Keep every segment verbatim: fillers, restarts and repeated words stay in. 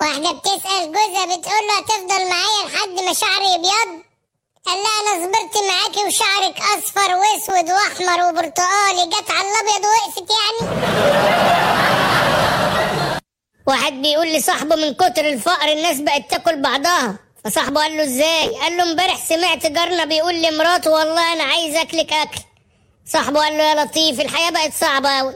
واحدة بتسأل جوزها بتقول له هتفضل معايا لحد ما شعري يبيض؟ قال لها انا صبرت معاكي وشعرك اصفر واسود واحمر وبرتقالي، جت على الابيض وقفت يعني؟ واحد بيقول لصاحبه من كتر الفقر الناس بقت تاكل بعضها، فصاحبه قال له ازاي؟ قال له امبارح سمعت جارنا بيقول لمراته والله انا عايز اكلك اكل. صاحبه قال له يا لطيف الحياه بقت صعبه قوي.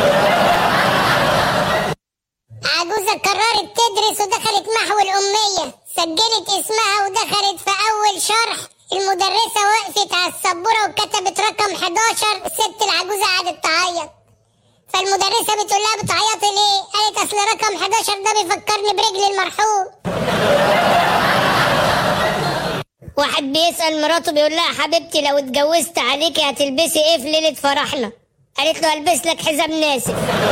عجوزة قررت تدرس ودخلت محو الأمية، سجلت اسمها ودخلت في أول شرح، المدرسة وقفت على السبورة وكتبت رقم حداشر، الست العجوزة قعدت تعيط، فالمدرسة بتقول لها بتعيطي ليه؟ قالت أصل رقم حداشر ده بيفكرني برجل المرحوم. واحد بيسأل مراته بيقول لها حبيبتي لو اتجوزت عليكي هتلبسي ايه في ليلة فرحنا؟ قالت له هلبس لك حزام ناسف.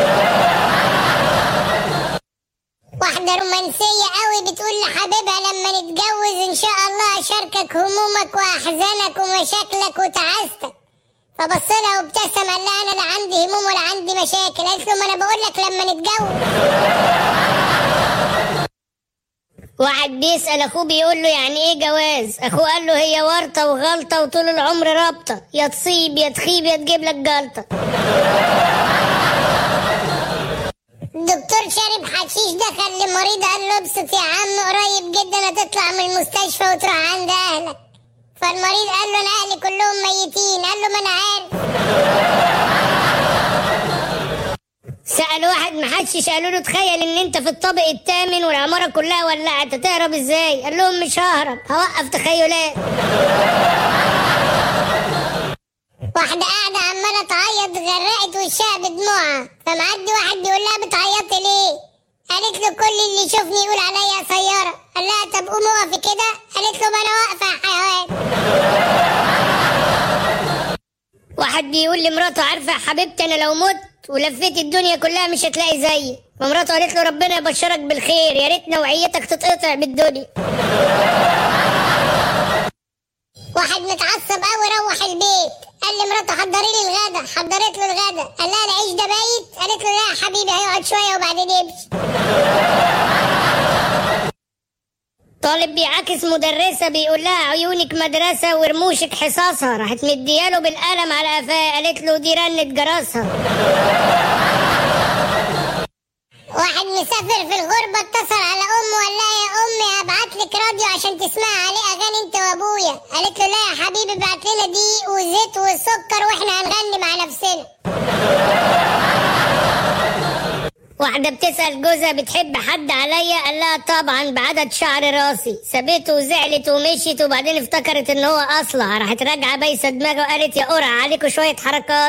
واحدة رومانسية قوي بتقول لحبيبها لما نتجوز ان شاء الله اشاركك همومك واحزانك ومشاكلك وتعاستك، فبص لها وابتسم قال لها انا لا عندي هموم ولا عندي مشاكل. قالت له ما انا بقول لك لما نتجوز. واحد بيسأل اخوه بيقول له يعني ايه جواز؟ اخوه قال له هي ورطة وغلطة وطول العمر رابطة، يا تصيب يا تخيب يا تجيب لك جلطة. الدكتور شارب حشيش دخل لمريض قال له ابسط يا عم قريب جدا هتطلع من المستشفى وتروح عند اهلك، فالمريض قال له انا اهلي كلهم ميتين، قال له ما انا عارف. سأل واحد محشش قالوا له تخيل ان انت في الطابق الثامن والعمارة كلها ولعت هتهرب ازاي؟ قال لهم مش ههرب هوقف تخيلات. واحدة قاعدة عمالة تعيط غرقت وشها بدموعها، فمعدي واحد بيقول لها بتعيطي ليه؟ قالت له كل اللي يشوفني يقول عليا قصيرة. قال لها طب قومي اقفي كده، قالت له ما انا واقفة يا حيوان. واحد بيقول لمراته عارفة يا حبيبتي انا لو مت ولفيت الدنيا كلها مش هتلاقي زيي، فمراته قالت له ربنا يبشرك بالخير يا ريت نوعيتك تتقطع بالدنيا. واحد متعصب قوي روح البيت قال لمراته حضري لي الغدا، حضرت له الغدا، قال لها العيش ده بايت؟ قالت له لا يا حبيبي هيقعد شويه وبعدين يمشي. طالب بيعاكس مدرسه بيقول لها عيونك مدرسه ورموشك حصاصها، راحت مدياله بالقلم على قفاه قالت له دي رنه جرسها. واحد مسافر في الغربة اتصل على أمه وقال لها يا أمي هبعتلك راديو عشان تسمعي عليه أغاني أنت وأبويا. قالت له لا يا حبيبي ابعت لنا دقيق وزيت وسكر وإحنا هنغني مع نفسنا. واحدة بتسأل جوزها بتحب حد عليا؟ قال لها طبعا بعدد شعر راسي. سابته وزعلت ومشيت وبعدين افتكرت إن هو أصلها، راحت راجعة بايسة دماغه وقالت يا قرع عليكوا شوية حركات.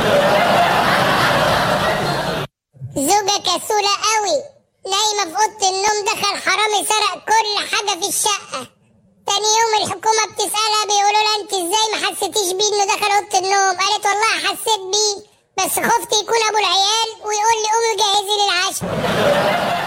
زوجة كسولة قوي نايمة في أوضة النوم دخل حرامي سرق كل حاجة في الشقة. تاني يوم الحكومة بتسألها بيقولوا لها انت ازاي ما حسيتيش بيه انه دخل أوضة النوم؟ قالت والله حسيت بيه بس خفت يكون أبو العيال ويقول لي قومي جهزي للعشاء.